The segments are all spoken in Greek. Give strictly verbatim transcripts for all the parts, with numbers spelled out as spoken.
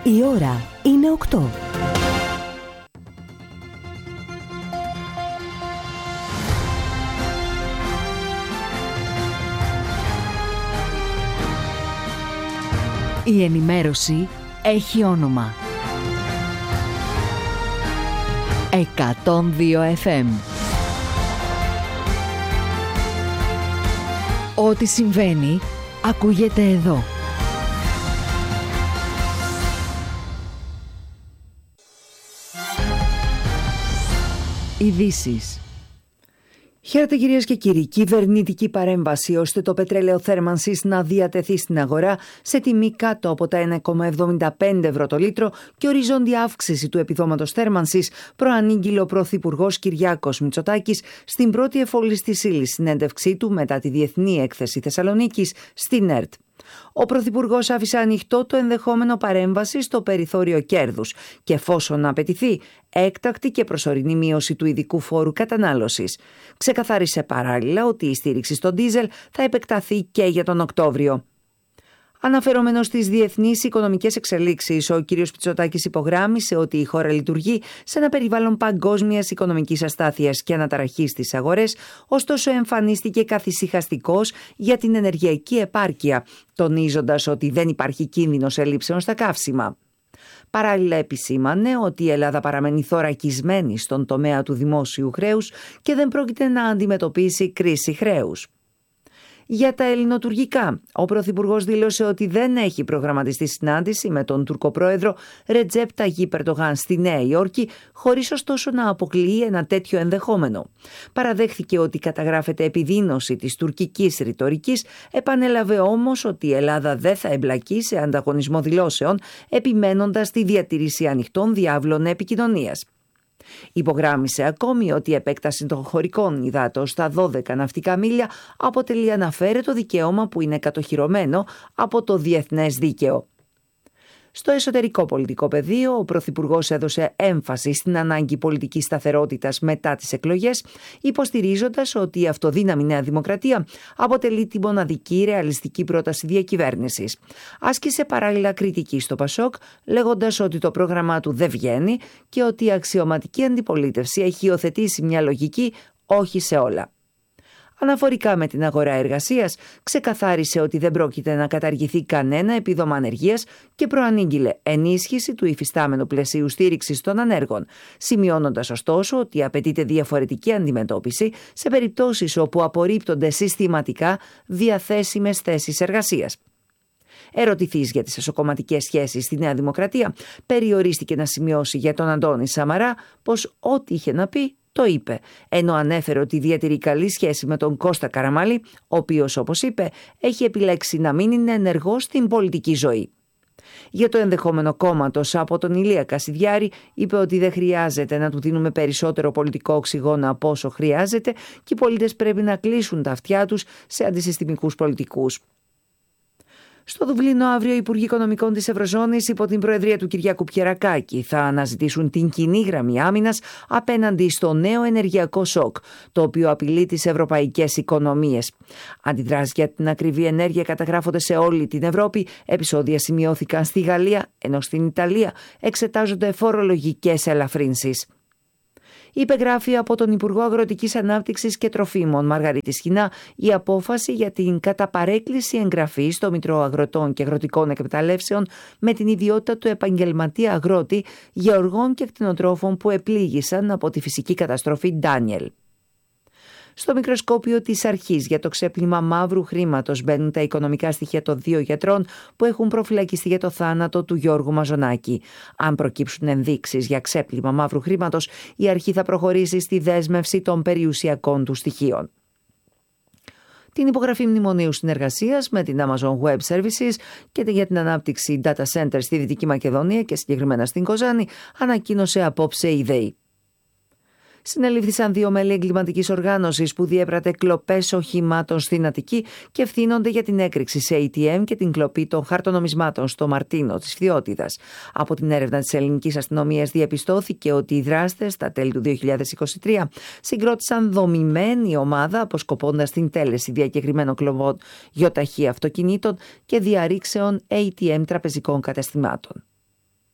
Η ώρα είναι οκτώ. Η ενημέρωση έχει όνομα. εκατόν δύο εφ εμ. Ό,τι συμβαίνει, ακούγεται εδώ. Ειδήσεις. Χαίρετε κυρίες και κύριοι. Κυβερνητική παρέμβαση ώστε το πετρέλαιο θέρμανσης να διατεθεί στην αγορά σε τιμή κάτω από τα ένα κόμμα εβδομήντα πέντε ευρώ το λίτρο και οριζόντια αύξηση του επιδόματος θέρμανσης, προανήγγειλε ο Πρωθυπουργός Κυριάκος Μητσοτάκης στην πρώτη εφόλης της ύλης συνέντευξή του μετά τη Διεθνή Έκθεση Θεσσαλονίκης στην ΕΡΤ. Ο Πρωθυπουργός άφησε ανοιχτό το ενδεχόμενο παρέμβαση στο περιθώριο κέρδους και, εφόσον απαιτηθεί, έκτακτη και προσωρινή μείωση του ειδικού φόρου κατανάλωσης. Ξεκαθάρισε παράλληλα ότι η στήριξη στο ντίζελ θα επεκταθεί και για τον Οκτώβριο. Αναφερόμενος στις διεθνείς οικονομικές εξελίξεις, ο κ. Μητσοτάκης υπογράμμισε ότι η χώρα λειτουργεί σε ένα περιβάλλον παγκόσμιας οικονομικής αστάθειας και αναταραχής στις αγορές, ωστόσο εμφανίστηκε καθησυχαστικός για την ενεργειακή επάρκεια, τονίζοντας ότι δεν υπάρχει κίνδυνος ελλείψεων στα καύσιμα. Παράλληλα επισήμανε ότι η Ελλάδα παραμένει θωρακισμένη στον τομέα του δημόσιου χρέους και δεν πρόκειται να αντιμετωπίσει κρίση χρέους. Για τα ελληνοτουρκικά, ο Πρωθυπουργός δήλωσε ότι δεν έχει προγραμματιστεί συνάντηση με τον Τούρκο πρόεδρο Ρετζέπ Ταγίπ Ερντογάν στη Νέα Υόρκη, χωρίς ωστόσο να αποκλείει ένα τέτοιο ενδεχόμενο. Παραδέχθηκε ότι καταγράφεται επιδείνωση της τουρκικής ρητορικής, επανέλαβε όμως ότι η Ελλάδα δεν θα εμπλακεί σε ανταγωνισμό δηλώσεων, επιμένοντας τη διατήρηση ανοιχτών διάβλων επικοινωνίας. Υπογράμμισε ακόμη ότι η επέκταση των χωρικών υδάτων στα δώδεκα ναυτικά μίλια αποτελεί αναφέρετο δικαίωμα που είναι κατοχυρωμένο από το διεθνές δίκαιο. Στο εσωτερικό πολιτικό πεδίο, ο Πρωθυπουργός έδωσε έμφαση στην ανάγκη πολιτικής σταθερότητας μετά τις εκλογές, υποστηρίζοντας ότι η αυτοδύναμη Νέα Δημοκρατία αποτελεί τη μοναδική ρεαλιστική πρόταση διακυβέρνησης. Άσκησε παράλληλα κριτική στο Πασόκ, λέγοντας ότι το πρόγραμμά του δεν βγαίνει και ότι η αξιωματική αντιπολίτευση έχει υιοθετήσει μια λογική όχι σε όλα. Αναφορικά με την αγορά εργασίας, ξεκαθάρισε ότι δεν πρόκειται να καταργηθεί κανένα επίδομα ανεργίας και προανήγγειλε ενίσχυση του υφιστάμενου πλαισίου στήριξης των ανέργων, σημειώνοντας ωστόσο ότι απαιτείται διαφορετική αντιμετώπιση σε περιπτώσεις όπου απορρίπτονται συστηματικά διαθέσιμες θέσεις εργασίας. Ερωτηθείς για τις εσωκομματικές σχέσεις στη Νέα Δημοκρατία, περιορίστηκε να σημειώσει για τον Αντώνη Σαμαρά πως ό,τι είχε να πει το είπε, ενώ ανέφερε ότι διατηρεί καλή σχέση με τον Κώστα Καραμανλή, ο οποίος, όπως είπε, έχει επιλέξει να μην είναι ενεργός στην πολιτική ζωή. Για το ενδεχόμενο κόμματος από τον Ηλία Κασιδιάρη, είπε ότι δεν χρειάζεται να του δίνουμε περισσότερο πολιτικό οξυγόνο από όσο χρειάζεται και οι πολίτες πρέπει να κλείσουν τα αυτιά τους σε αντισυστημικούς πολιτικούς. Στο Δουβλίνο αύριο οι Υπουργοί Οικονομικών της Ευρωζώνης υπό την προεδρία του Κυριάκου Πιερακάκη θα αναζητήσουν την κοινή γραμμή άμυνας απέναντι στο νέο ενεργειακό σοκ, το οποίο απειλεί τις ευρωπαϊκές οικονομίες. Αντιδράσεις για την ακριβή ενέργεια καταγράφονται σε όλη την Ευρώπη, επεισόδια σημειώθηκαν στη Γαλλία, ενώ στην Ιταλία εξετάζονται φορολογικές ελαφρύνσεις. Υπεγράφει από τον Υπουργό Αγροτικής Ανάπτυξης και Τροφίμων Μαργαρίτη Σχοινά η απόφαση για την κατά παρέκκληση εγγραφή στο Μητρό Αγροτών και Αγροτικών Εκμεταλλεύσεων με την ιδιότητα του επαγγελματία αγρότη γεωργών και κτηνοτρόφων που επλήγησαν από τη φυσική καταστροφή Ντάνιελ. Στο μικροσκόπιο της αρχής για το ξέπλυμα μαύρου χρήματος μπαίνουν τα οικονομικά στοιχεία των δύο γιατρών που έχουν προφυλακιστεί για το θάνατο του Γιώργου Μαζονάκη. Αν προκύψουν ενδείξεις για ξέπλυμα μαύρου χρήματος, η αρχή θα προχωρήσει στη δέσμευση των περιουσιακών του στοιχείων. Την υπογραφή μνημονίου συνεργασίας με την Amazon Web Services και για την ανάπτυξη data centers στη Δυτική Μακεδονία και συγκεκριμένα στην Κοζάνη ανακοίνωσε απόψε η ΔΕΗ. Συνελήφθησαν δύο μέλη εγκληματικής οργάνωσης που διέπρατε κλοπές οχημάτων στην Αττική και ευθύνονται για την έκρηξη σε έι τι εμ και την κλοπή των χαρτονομισμάτων στο Μαρτίνο της Φθιώτιδας. Από την έρευνα της ελληνικής αστυνομίας διαπιστώθηκε ότι οι δράστες στα τέλη του δύο χιλιάδες είκοσι τρία συγκρότησαν δομημένη ομάδα αποσκοπώντας την τέλεση διακεκριμένων κλοπών γιοταχή αυτοκινήτων και διαρρήξεων έι τι εμ τραπεζικών καταστημάτων.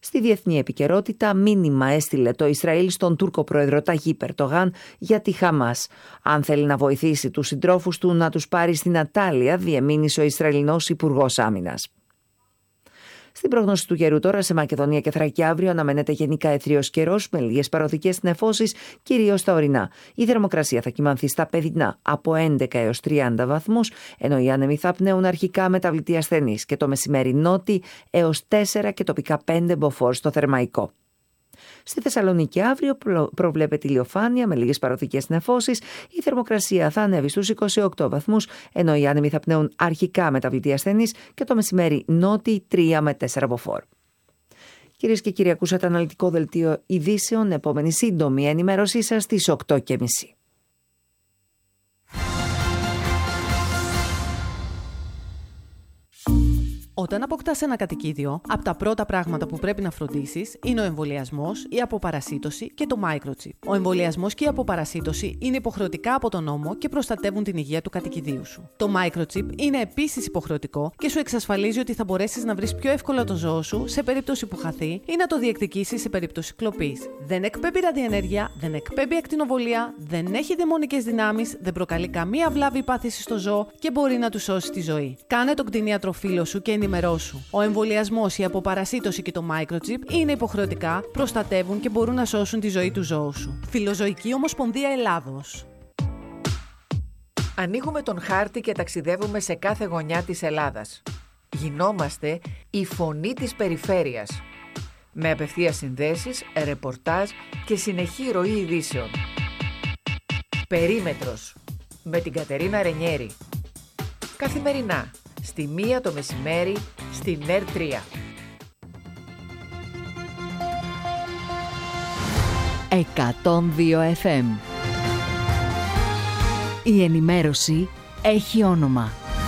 Στη διεθνή επικαιρότητα, μήνυμα έστειλε το Ισραήλ στον Τούρκο πρόεδρο Ταγίπ Ερντογάν για τη Χαμάς. Αν θέλει να βοηθήσει τους συντρόφους του να τους πάρει στην Ατάλεια, διεμήνυσε ο Ισραηλινός Υπουργός Άμυνας. Στην πρόγνωση του καιρού τώρα, σε Μακεδονία και Θράκη αύριο αναμένεται γενικά αιθρίος καιρός με λίγες παροδικές νεφώσεις, κυρίως στα ορεινά. Η θερμοκρασία θα κυμανθεί στα παιδινά από έντεκα έως τριάντα βαθμούς, ενώ οι άνεμοι θα πνέουν αρχικά μεταβλητή ασθενής και το μεσημέρι νότι έως τέσσερα και τοπικά πέντε μποφόρ στο Θερμαϊκό. Στη Θεσσαλονίκη αύριο προβλέπεται ηλιοφάνεια με λίγες παροδικές νεφώσεις. Η θερμοκρασία θα ανέβει στους είκοσι οκτώ βαθμούς, ενώ οι άνεμοι θα πνέουν αρχικά μεταβλητή ασθενής και το μεσημέρι νότι τρία με τέσσερα μποφόρ. Κυρίες και κύριοι, ακούσατε αναλυτικό δελτίο ειδήσεων. Επόμενη σύντομη ενημέρωσή σας στις οκτώ και μισή. Όταν αποκτάς ένα κατοικίδιο, από τα πρώτα πράγματα που πρέπει να φροντίσεις είναι ο εμβολιασμός, η αποπαρασίτωση και το microchip. Ο εμβολιασμός και η αποπαρασίτωση είναι υποχρεωτικά από τον νόμο και προστατεύουν την υγεία του κατοικιδίου σου. Το microchip είναι επίσης υποχρεωτικό και σου εξασφαλίζει ότι θα μπορέσεις να βρεις πιο εύκολα το ζώο σου σε περίπτωση που χαθεί ή να το διεκδικήσεις σε περίπτωση κλοπής. Δεν εκπέμπει ραδιενέργεια, δεν εκπέμπει ακτινοβολία, δεν έχει δαιμονικές δυνάμεις, δεν προκαλεί καμία βλάβη ή πάθηση στο ζώο και μπορεί να του σώσει τη ζωή. Κάνε τον κτηνίατρο φίλο σου και ενημερώσου. Ο εμβολιασμός, η αποπαρασίτωση και το microchip είναι υποχρεωτικά, προστατεύουν και μπορούν να σώσουν τη ζωή του ζώου σου. Φιλοζωική Ομοσπονδία Ελλάδος. Ανοίγουμε τον χάρτη και ταξιδεύουμε σε κάθε γωνιά της Ελλάδας. Γινόμαστε η φωνή της περιφέρειας. Με απευθείας συνδέσεις, ρεπορτάζ και συνεχή ροή ειδήσεων. Περίμετρος. Με την Κατερίνα Ρενιέρη. Καθημερινά. Στη μία το μεσημέρι, στην ΕΡ τρία. εκατόν δύο εφ εμ. Η ενημέρωση έχει όνομα.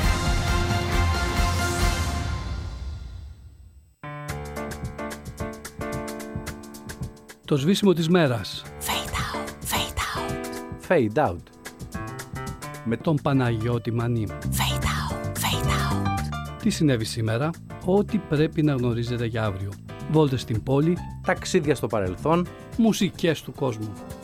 Το σβήσιμο της μέρας. Fade out, fade out. Fade out. Με τον Παναγιώτη Μανή. Fade out, fade out. Τι συνέβη σήμερα, ό,τι πρέπει να γνωρίζετε για αύριο. Βόλτες στην πόλη, Ταξίδια στο παρελθόν, μουσικές του κόσμου.